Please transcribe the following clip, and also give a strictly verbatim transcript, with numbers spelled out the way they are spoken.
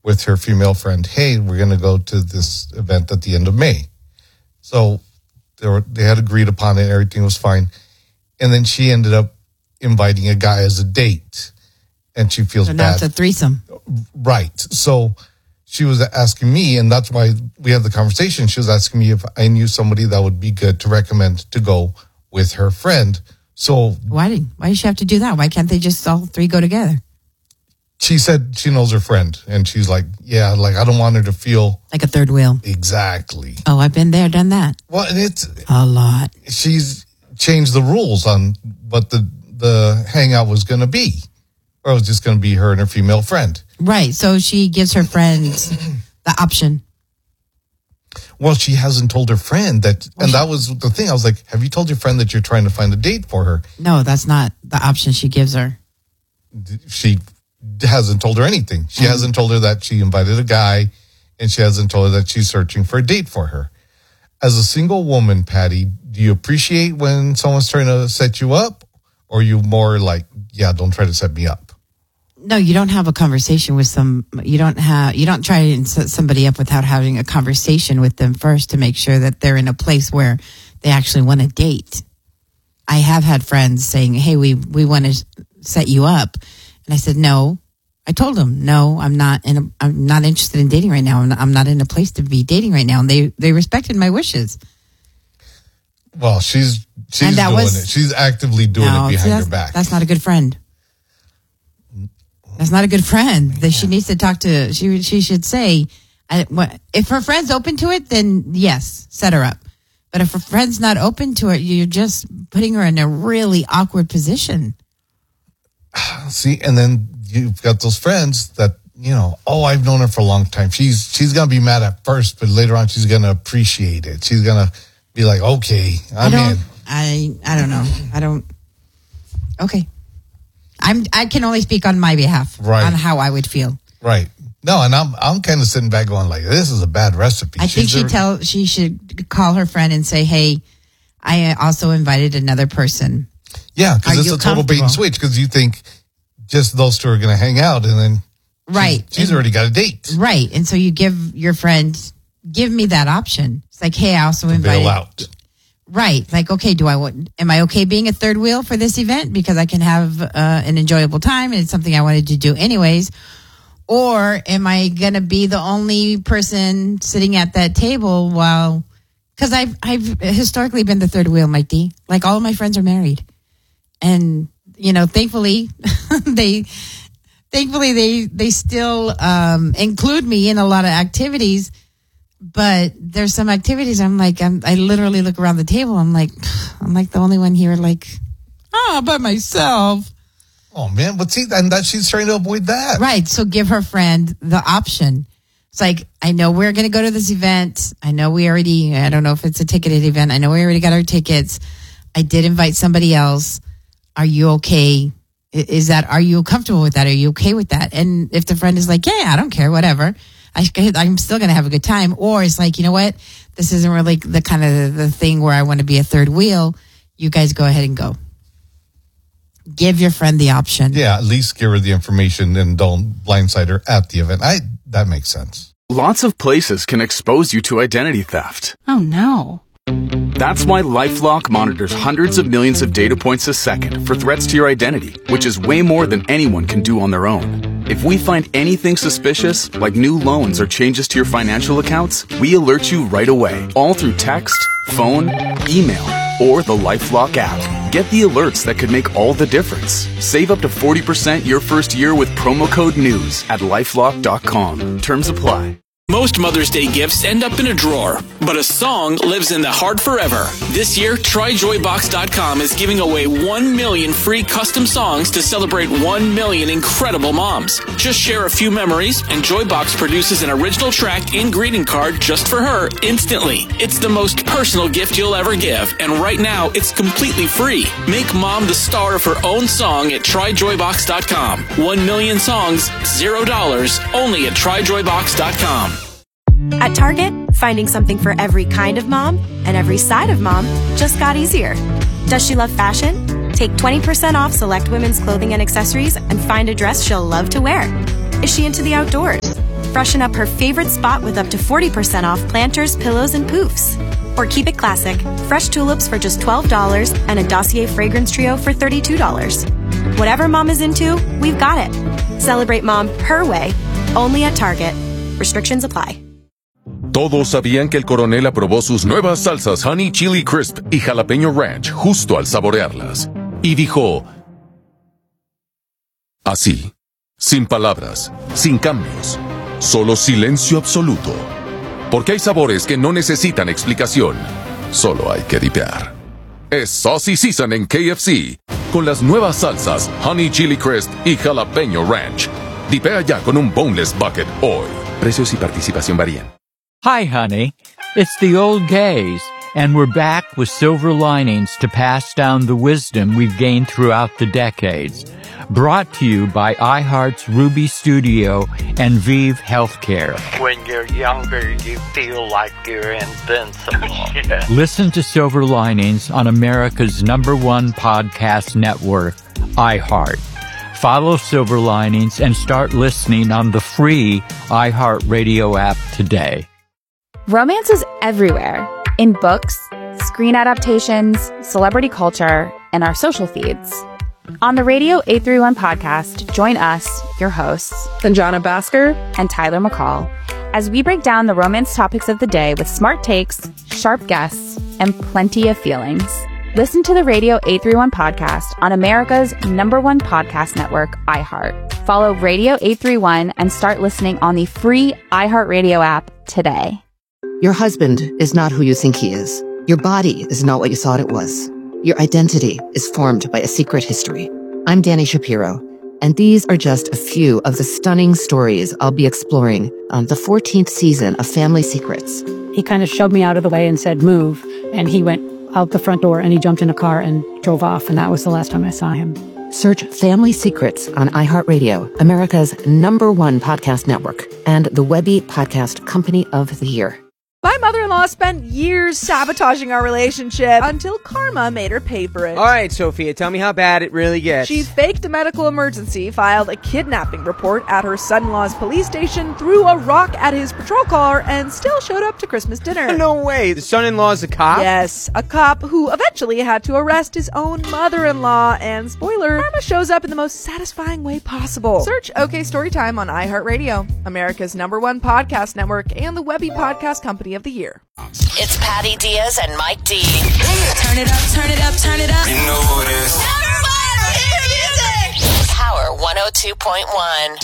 with her female friend, hey, we're going to go to this event at the end of May. So they were, they had agreed upon it. Everything was fine. And then she ended up inviting a guy as a date. And she feels so now bad. It's a threesome. Right. So she was asking me, and that's why we had the conversation. She was asking me if I knew somebody that would be good to recommend to go with her friend. So why did why does she have to do that? Why can't they just all three go together? She said she knows her friend, and she's like, yeah, like I don't want her to feel like a third wheel. Exactly. Oh, I've been there, done that. Well, and it's a lot. She's changed the rules on what the the hangout was going to be, or it was just going to be her and her female friend. Right. So she gives her friends the option. Well, she hasn't told her friend that, well, and she, that was the thing. I was like, have you told your friend that you're trying to find a date for her? No, that's not the option she gives her. She hasn't told her anything. She mm. hasn't told her that she invited a guy, and she hasn't told her that she's searching for a date for her. As a single woman, Patty, do you appreciate when someone's trying to set you up, or are you more like, yeah, don't try to set me up? No, you don't have a conversation with some, you don't have, you don't try to set somebody up without having a conversation with them first to make sure that they're in a place where they actually want to date. I have had friends saying, hey, we, we want to set you up. And I said, no. I told them, no, I'm not in a, I'm not interested in dating right now. I'm not, I'm not in a place to be dating right now. And they, they respected my wishes. Well, she's, she's doing was, it. She's actively doing no, it behind see, your back. That's not a good friend. That's not a good friend. That she needs to talk to, she, she should say, I, what, if her friend's open to it, then yes, set her up. But if her friend's not open to it, you're just putting her in a really awkward position. See, and then you've got those friends that, you know, oh, I've known her for a long time. She's she's going to be mad at first, but later on she's going to appreciate it. She's going to be like, okay, I'm I don't, in. I, I don't know. I don't. Okay. I'm, I can only speak on my behalf, right, on how I would feel. Right. No, and I'm I'm kind of sitting back going like, this is a bad recipe. I think she tell she should call her friend and say, hey, I also invited another person. Yeah, because it's a total bait and switch, because you think just those two are going to hang out, and then right, she's, she's and, already got a date. Right, and so you give your friend, give me that option. It's like, hey, I also to invited. Bail out. Right, like, okay, do I want? Am I okay being a third wheel for this event because I can have uh, an enjoyable time and it's something I wanted to do anyways? Or am I going to be the only person sitting at that table while, because I've, I've historically been the third wheel, Mike D. Like, all of my friends are married. And, you know, thankfully, they, thankfully they, they still um, include me in a lot of activities. But there's some activities I'm like, I'm, I literally look around the table. I'm like, I'm like the only one here, like, oh, by myself. Oh, man. But see, and that she's trying to avoid that. Right. So give her friend the option. It's like, I know we're going to go to this event. I know we already, I don't know if it's a ticketed event. I know we already got our tickets. I did invite somebody else. Are you okay? Is that, are you comfortable with that? Are you okay with that? And if the friend is like, yeah, I don't care, whatever. I, I'm still going to have a good time. Or it's like, you know what? This isn't really the kind of the thing where I want to be a third wheel. You guys go ahead and go. Give your friend the option. Yeah, at least give her the information and don't blindside her at the event. I that makes sense. Lots of places can expose you to identity theft. Oh, no. That's why LifeLock monitors hundreds of millions of data points a second for threats to your identity, which is way more than anyone can do on their own. If we find anything suspicious, like new loans or changes to your financial accounts, we alert you right away, all through text, phone, email, or the LifeLock app. Get the alerts that could make all the difference. Save up to forty percent your first year with promo code NEWS at lifelock dot com. Terms apply. Most Mother's Day gifts end up in a drawer, but a song lives in the heart forever. This year, Try Joy Box dot com is giving away one million free custom songs to celebrate one million incredible moms. Just share a few memories, and Joybox produces an original track and greeting card just for her instantly. It's the most personal gift you'll ever give, and right now, it's completely free. Make mom the star of her own song at Try Joy Box dot com. One million songs, zero dollars, only at Try Joy Box dot com. At Target, finding something for every kind of mom and every side of mom just got easier. Does she love fashion? Take twenty percent off select women's clothing and accessories and find a dress she'll love to wear. Is she into the outdoors? Freshen up her favorite spot with up to forty percent off planters, pillows, and poofs. Or keep it classic. Fresh tulips for just twelve dollars and a Dossier fragrance trio for thirty-two dollars. Whatever mom is into, we've got it. Celebrate mom her way, only at Target. Restrictions apply. Todos sabían que el coronel aprobó sus nuevas salsas Honey Chili Crisp y Jalapeño Ranch justo al saborearlas. Y dijo... así, sin palabras, sin cambios, solo silencio absoluto. Porque hay sabores que no necesitan explicación, solo hay que dipear. Es Saucy Season en K F C, con las nuevas salsas Honey Chili Crisp y Jalapeño Ranch. Dipea ya con un boneless bucket hoy. Precios y participación varían. Hi, honey. It's the old gays, and we're back with silver linings to pass down the wisdom we've gained throughout the decades. Brought to you by iHeart's Ruby Studio and Vive Healthcare. When you're younger, you feel like you're invincible. Yeah. Listen to Silver Linings on America's number one podcast network, iHeart. Follow Silver Linings and start listening on the free iHeartRadio app today. Romance is everywhere. In books, screen adaptations, celebrity culture, and our social feeds. On the Radio eight thirty-one podcast, join us, your hosts, Sanjana Bhaskar and Tyler McCall, as we break down the romance topics of the day with smart takes, sharp guests, and plenty of feelings. Listen to the Radio eight thirty-one podcast on America's number one podcast network, iHeart. Follow Radio eight thirty-one and start listening on the free iHeartRadio app today. Your husband is not who you think he is. Your body is not what you thought it was. Your identity is formed by a secret history. I'm Dani Shapiro, and these are just a few of the stunning stories I'll be exploring on the fourteenth season of Family Secrets. He kind of shoved me out of the way and said, move. And he went out the front door and he jumped in a car and drove off. And that was the last time I saw him. Search Family Secrets on iHeartRadio, America's number one podcast network, and the Webby Podcast Company of the Year. My mother-in-law spent years sabotaging our relationship until karma made her pay for it. All right, Sophia, tell me how bad it really gets. She faked a medical emergency, filed a kidnapping report at her son-in-law's police station, threw a rock at his patrol car, and still showed up to Christmas dinner. No way. The son-in-law's a cop? Yes, a cop who eventually had to arrest his own mother-in-law. And spoiler, karma shows up in the most satisfying way possible. Search OK Storytime on iHeartRadio, America's number one podcast network, and the Webby Podcast Company of the Year. It's Patty Diaz and Mike D. Turn it up, turn it up, turn it up. You know who it is. Number one, hit music. Power one oh two point one.